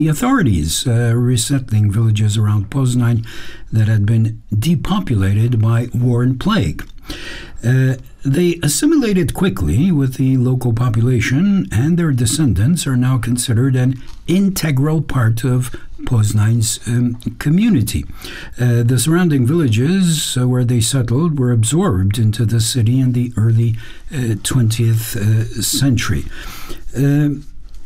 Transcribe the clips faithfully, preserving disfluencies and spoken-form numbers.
The authorities uh, resettling villages around Poznań that had been depopulated by war and plague. Uh, they assimilated quickly with the local population, and their descendants are now considered an integral part of Poznań's um, community. Uh, the surrounding villages uh, where they settled were absorbed into the city in the early uh, twentieth uh, century. Uh,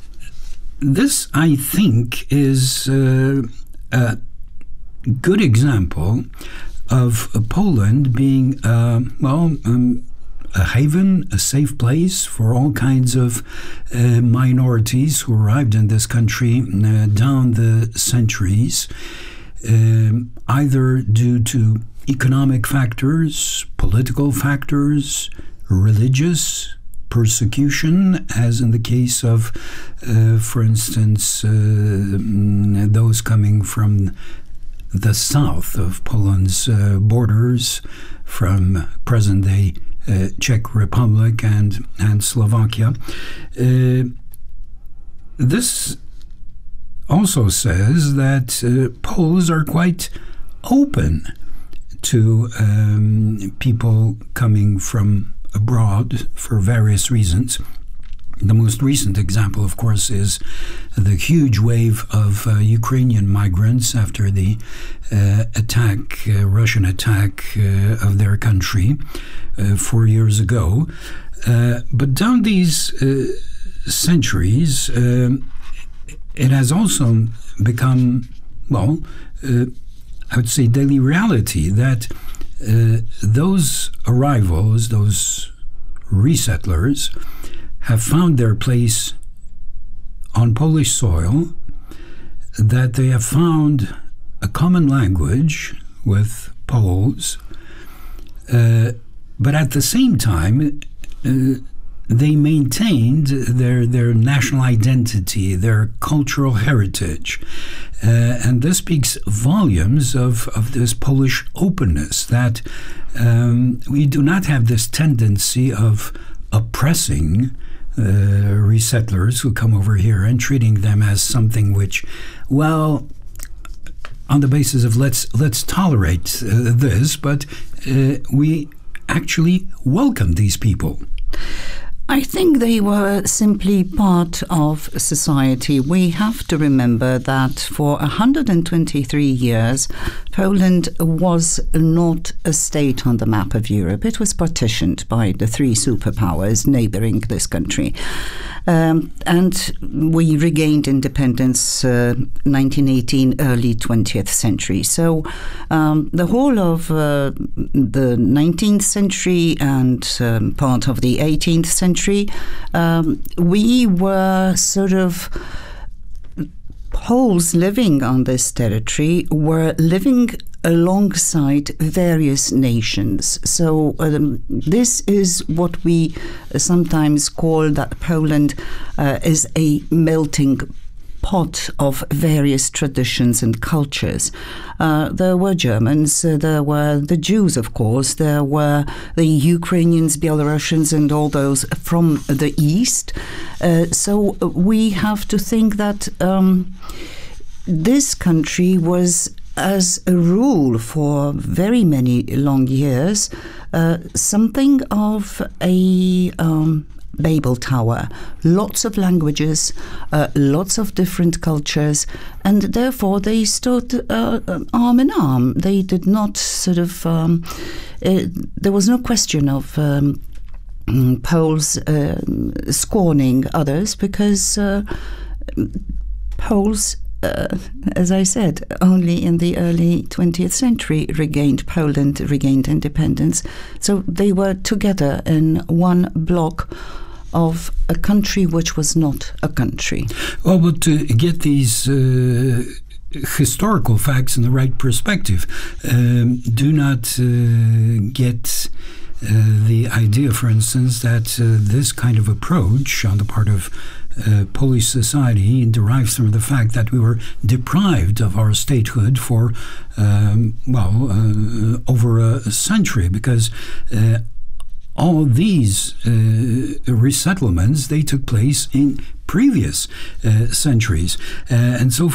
This, I think, is uh, a good example of uh, Poland being, uh, well, um, a haven, a safe place for all kinds of uh, minorities who arrived in this country uh, down the centuries, um, either due to economic factors, political factors, religious persecution, as in the case of, uh, for instance, uh, those coming from the south of Poland's uh, borders, from present-day uh, Czech Republic and, and Slovakia. Uh, this also says that uh, Poles are quite open to um, people coming from abroad for various reasons. The most recent example, of course, is the huge wave of uh, Ukrainian migrants after the uh, attack, uh, Russian attack uh, of their country uh, four years ago. Uh, but down these uh, centuries, uh, it has also become, well, uh, I would say daily reality that Uh, those arrivals, those resettlers, have found their place on Polish soil, that they have found a common language with Poles, uh, but at the same time, uh, they maintained their, their national identity, their cultural heritage. Uh, and this speaks volumes of, of this Polish openness, that um, we do not have this tendency of oppressing uh, resettlers who come over here and treating them as something which, well, on the basis of let's, let's tolerate uh, this, but uh, we actually welcome these people. I think they were simply part of society. We have to remember that for one hundred twenty-three years, Poland was not a state on the map of Europe. It was partitioned by the three superpowers neighboring this country. Um, and we regained independence uh, nineteen eighteen, early twentieth century. So um, the whole of uh, the nineteenth century and um, part of the eighteenth century, um, we were sort of Poles living on this territory were living alongside various nations. So um, this is what we sometimes call that Poland uh, is a melting pot of various traditions and cultures. Uh, there were Germans, uh, there were the Jews, of course, there were the Ukrainians, Belarusians, and all those from the East. Uh, so we have to think that um, this country was, as a rule for very many long years, uh, something of a um, Babel Tower, lots of languages, uh, lots of different cultures, and therefore they stood uh, arm in arm. They did not sort of, um, uh, there was no question of um, Poles uh, scorning others, because uh, Poles, Uh, as I said, only in the early twentieth century regained Poland, regained independence. So they were together in one block of a country which was not a country. Well, but to get these uh, historical facts in the right perspective, um, do not uh, get uh, the idea, for instance, that uh, this kind of approach on the part of Uh, Polish society derives from the fact that we were deprived of our statehood for, um, well, uh, over a, a century, because uh, all these uh, resettlements, they took place in previous uh, centuries. Uh, and so